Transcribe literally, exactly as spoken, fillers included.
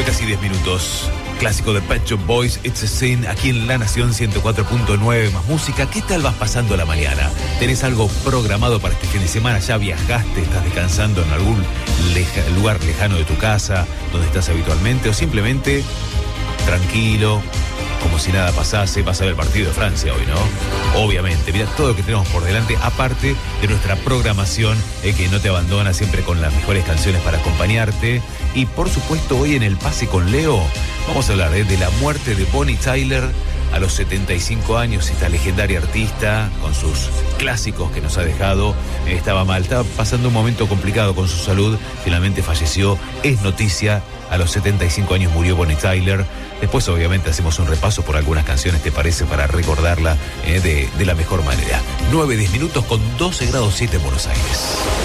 nueve, casi diez minutos. Clásico de Pet Shop Boys, It's a Sin, aquí en La Nación ciento cuatro punto nueve, más música. ¿Qué tal vas pasando la mañana? ¿Tenés algo programado para este fin de semana? ¿Ya viajaste? ¿Estás descansando en algún leja, lugar lejano de tu casa, donde estás habitualmente? ¿O simplemente tranquilo, como si nada pasase? Vas a ver el partido de Francia hoy, ¿no? Obviamente, mira todo lo que tenemos por delante, aparte de nuestra programación, eh, que no te abandona, siempre con las mejores canciones para acompañarte. Y por supuesto, hoy en el Pase con Leo vamos a hablar eh, de la muerte de Bonnie Tyler a los setenta y cinco años, esta legendaria artista con sus clásicos que nos ha dejado. Eh, estaba mal, estaba pasando un momento complicado con su salud, finalmente falleció, es noticia. A los setenta y cinco años murió Bonnie Tyler. Después obviamente hacemos un repaso por algunas canciones, ¿te parece? Para recordarla eh, de, de la mejor manera. nueve, diez minutos con doce grados siete en Buenos Aires.